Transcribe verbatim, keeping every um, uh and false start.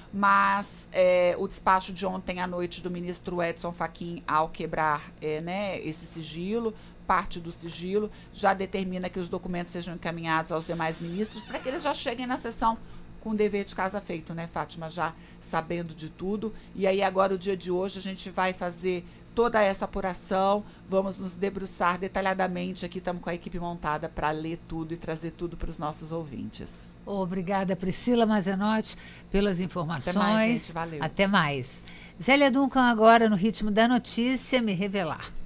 mas é, o despacho de ontem à noite do ministro Edson Fachin, ao quebrar é, né, esse sigilo, parte do sigilo, já determina que os documentos sejam encaminhados aos demais ministros para que eles já cheguem na sessão com o dever de casa feito, né, Fátima? Já sabendo de tudo. E aí agora, o dia de hoje, a gente vai fazer toda essa apuração, vamos nos debruçar detalhadamente aqui, estamos com a equipe montada para ler tudo e trazer tudo para os nossos ouvintes. Obrigada, Priscila Mazenotti, pelas informações. Até mais, gente. Valeu. Até mais. Zélia Duncan agora no Ritmo da Notícia, Me Revelar.